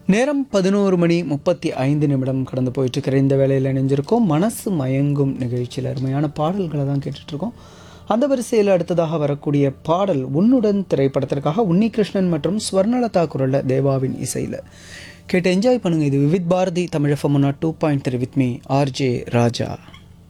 நேரம் 11:35 கடந்து போயிட்டுருக்கிற இந்த வேளையில் இணைஞ்சிருக்கோம். மனசு மயங்கும் நிகழ்ச்சியில் அருமையான பாடல்களை தான் கேட்டுட்ருக்கோம். அந்த வரிசையில் அடுத்ததாக வரக்கூடிய பாடல் உன்னுடன் திரைப்படத்திற்காக உன்னிகிருஷ்ணன் மற்றும் ஸ்வர்ணலதா குரலில் தேவாவின் இசையில் கேட்டு என்ஜாய் பண்ணுங்கள். இது Vividh Bharathi Tamil FM 2.3 with me RJ Raja.